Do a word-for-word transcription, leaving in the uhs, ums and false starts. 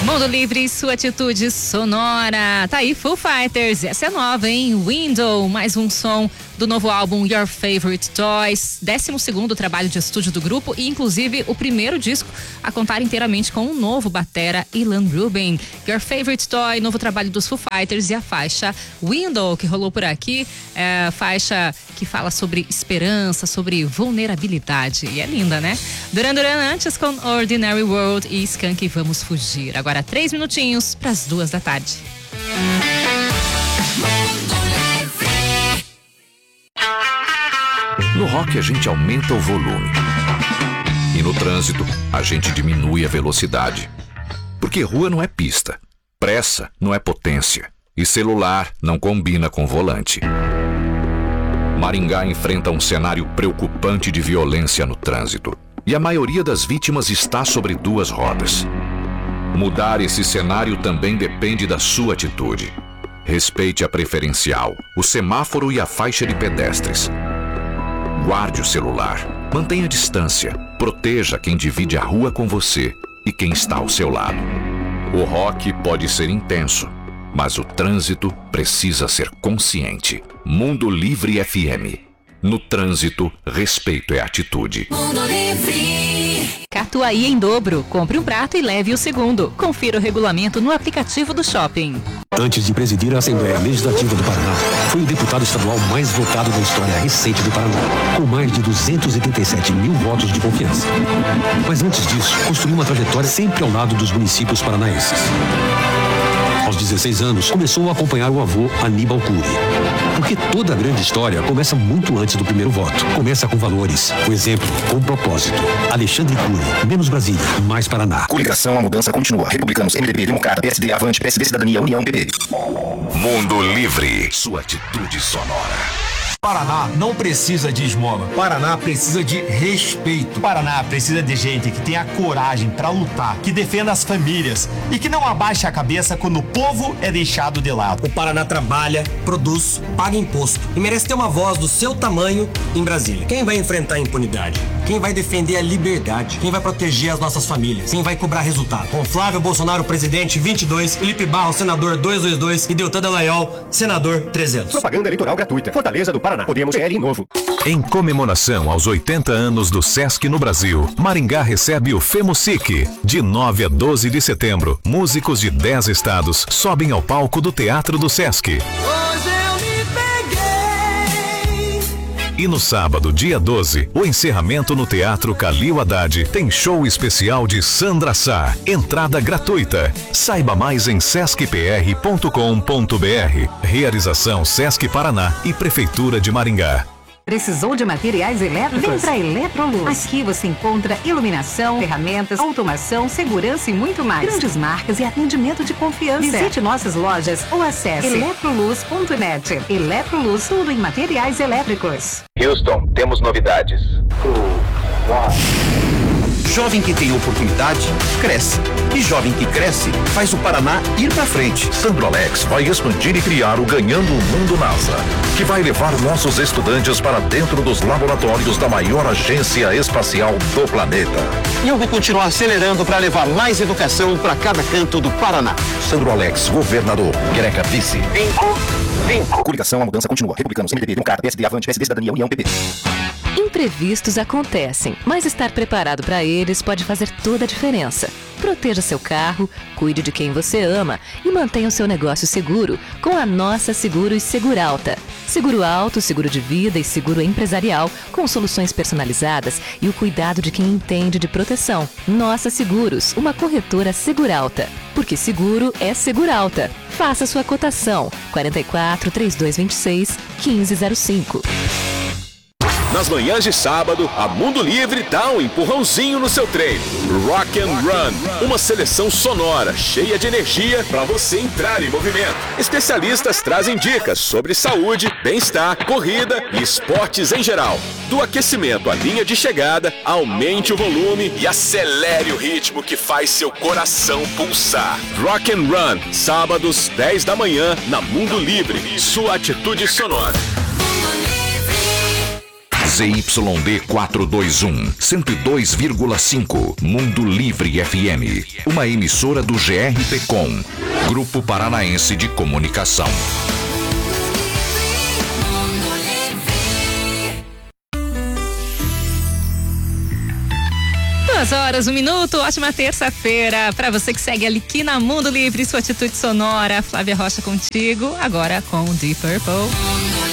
Mundo Livre, sua atitude sonora. Tá aí, Foo Fighters. Essa é nova, hein? Window, mais um som do novo álbum Your Favorite Toys. décimo segundo trabalho de estúdio do grupo e, inclusive, o primeiro disco a contar inteiramente com um novo batera, Ilan Rubin. Your Favorite Toy, novo trabalho dos Foo Fighters, e a faixa Window, que rolou por aqui. É a faixa que fala sobre esperança, sobre vulnerabilidade. E é linda, né? Duran Duran antes com Ordinary World e Skank Vamos Fugir. Agora três minutinhos para as duas da tarde. No rock a gente aumenta o volume. E no trânsito a gente diminui a velocidade. Porque rua não é pista, pressa não é potência e celular não combina com volante. Maringá enfrenta um cenário preocupante de violência no trânsito. E a maioria das vítimas está sobre duas rodas. Mudar esse cenário também depende da sua atitude. Respeite a preferencial, o semáforo e a faixa de pedestres. Guarde o celular, mantenha a distância, proteja quem divide a rua com você e quem está ao seu lado. O rock pode ser intenso, mas o trânsito precisa ser consciente. Mundo Livre F M. No trânsito, respeito é atitude. Mundo Livre. Catuaí em dobro. Compre um prato e leve o segundo. Confira o regulamento no aplicativo do shopping. Antes de presidir a Assembleia Legislativa do Paraná, foi o deputado estadual mais votado da história recente do Paraná, com mais de duzentos e trinta e sete mil votos de confiança. Mas antes disso, construiu uma trajetória sempre ao lado dos municípios paranaenses. Aos dezesseis anos, começou a acompanhar o avô Aníbal Cury. Porque toda grande história começa muito antes do primeiro voto. Começa com valores, com exemplo, com propósito. Alexandre Cury, menos Brasília, mais Paraná. Coligação, a mudança continua. Republicanos, M D B, Democrata, P S D, Avante, P S D, Cidadania, União, P P. Mundo Livre, sua atitude sonora. Paraná não precisa de esmola. Paraná precisa de respeito. Paraná precisa de gente que tenha coragem para lutar, que defenda as famílias e que não abaixe a cabeça quando o povo é deixado de lado. O Paraná trabalha, produz, paga imposto e merece ter uma voz do seu tamanho em Brasília. Quem vai enfrentar a impunidade? Quem vai defender a liberdade? Quem vai proteger as nossas famílias? Quem vai cobrar resultado? Com Flávio Bolsonaro, presidente, vinte e dois, Felipe Barros, senador duzentos e vinte e dois e Deltan Dallagnol, senador trezentos. Propaganda eleitoral gratuita. Fortaleza do Paraná. Podemos P L novo. Em comemoração aos oitenta anos do Sesc no Brasil, Maringá recebe o FEMUSIC. De nove a doze de setembro, músicos de dez estados sobem ao palco do Teatro do Sesc. Hoje eu me peguei. E no sábado, dia doze, o encerramento no Teatro Calil Haddad tem show especial de Sandra Sá. Entrada gratuita. Saiba mais em sesc p r ponto com ponto b r. Realização Sesc Paraná e Prefeitura de Maringá. Precisou de materiais elétricos? Vem para Eletroluz. Aqui você encontra iluminação, ferramentas, automação, segurança e muito mais. Grandes marcas e atendimento de confiança. Visite nossas lojas ou acesse eletroluz ponto net. Eletroluz, tudo em materiais elétricos. Houston, temos novidades. Jovem que tem oportunidade, cresce. E jovem que cresce, faz o Paraná ir pra frente. Sandrolex vai expandir e criar o Ganhando o Mundo NASA, que vai levar nossos estudantes para dentro dos laboratórios da maior agência espacial do planeta. E eu vou continuar acelerando para levar mais educação para cada canto do Paraná. Sandrolex, governador. Greca, vice. Vinco. Vinco. Coligação, a mudança continua. Republicanos, M D B, Democrata, P S D, Avante, P S D, Cidadania, União, P P. Imprevistos acontecem, mas estar preparado para eles pode fazer toda a diferença. Proteja seu carro, cuide de quem você ama e mantenha o seu negócio seguro com a Nossa Seguros Seguralta. Seguro alto, seguro de vida e seguro empresarial com soluções personalizadas e o cuidado de quem entende de proteção. Nossa Seguros, uma corretora Seguralta. Porque seguro é Seguralta. Faça sua cotação. quatro quatro, três dois dois seis, um cinco zero cinco. Nas manhãs de sábado, a Mundo Livre dá um empurrãozinho no seu treino. Rock and Run, uma seleção sonora, cheia de energia para você entrar em movimento. Especialistas trazem dicas sobre saúde, bem-estar, corrida e esportes em geral. Do aquecimento à linha de chegada, aumente o volume e acelere o ritmo que faz seu coração pulsar. Rock and Run, sábados, dez da manhã, na Mundo Livre. Sua atitude sonora. Z Y D quatrocentos e vinte e um, cento e dois vírgula cinco, Mundo Livre F M. Uma emissora do G R P Com, Grupo Paranaense de Comunicação. Duas horas, um minuto, ótima terça-feira para você que segue ali aqui na Mundo Livre, sua atitude sonora. Flávia Rocha contigo, agora com Deep Purple.